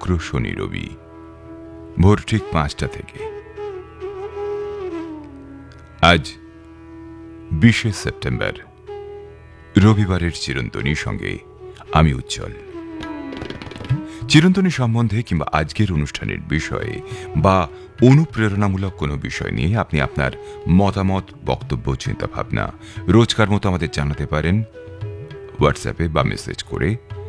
শুক্র শনি রবি ভোর ঠিক 5টা থেকে। আজ 20শে সেপ্টেম্বর, রবিবারের চিরন্তনীর সঙ্গে আমি উজ্জ্বল। চিরন্তনী সম্বন্ধে কিংবা আজকের অনুষ্ঠানের বিষয়ে বা অনুপ্রেরণামূলক কোনো বিষয় নিয়ে আপনি আপনার মতামত, বক্তব্য, চিন্তাভাবনা রোজকার মতো আমাদের জানাতে পারেন হোয়াটসঅ্যাপে বা মেসেজ করে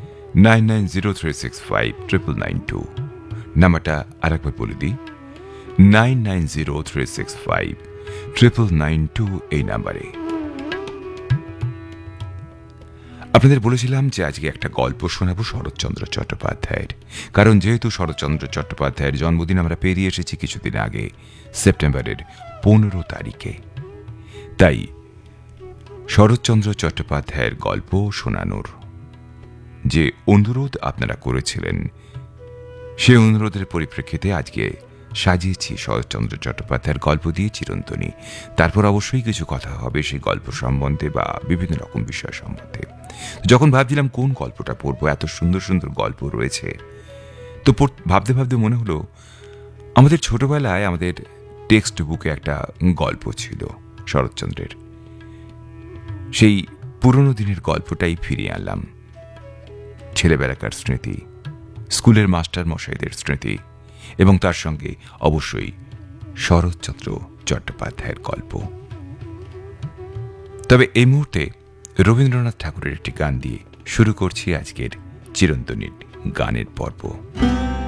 9903659992। নাম্বারটা আরেকবার বলে দিই, 9903659992 এই নাম্বারে। আপনাদের বলেছিলাম যে আজকে একটা গল্প শোনাবো শরৎচন্দ্র চট্টোপাধ্যায়ের, কারণ যেহেতু শরৎচন্দ্র চট্টোপাধ্যায়ের জন্মদিন আমরা পেরিয়ে এসেছি কিছুদিন আগে, সেপ্টেম্বরের 15 তারিখে। তাই শরৎচন্দ্র চট্টোপাধ্যায়ের গল্প শোনানোর যে অনুরোধ আপনারা করেছিলেন, সে অনুরোধের পরিপ্রেক্ষিতে আজকে সাজিয়েছি শরৎচন্দ্র চট্টোপাধ্যায়ের গল্প দিয়ে চিরন্তনী। তারপর অবশ্যই কিছু কথা হবে সেই গল্প সম্বন্ধে বা বিভিন্ন রকম বিষয় সম্বন্ধে। যখন ভাবছিলাম কোন গল্পটা পড়বো, এত সুন্দর সুন্দর গল্প রয়েছে, তো ভাবতে ভাবতে মনে হলো আমাদের ছোটবেলায় আমাদের টেক্সট বুকে একটা গল্প ছিল শরৎচন্দ্রের। সেই পুরনো দিনের গল্পটাই ফিরিয়ে আনলাম। ছেলেবেলাকার স্মৃতি, স্কুলের মাস্টার মশাইদের স্মৃতি এবং তার সঙ্গে অবশ্যই শরৎচন্দ্র চট্টোপাধ্যায়ের গল্প। তবে এই মুহূর্তে রবীন্দ্রনাথ ঠাকুরের একটি গান দিয়ে শুরু করছি আজকের চিরন্তনীর গানের পর্ব।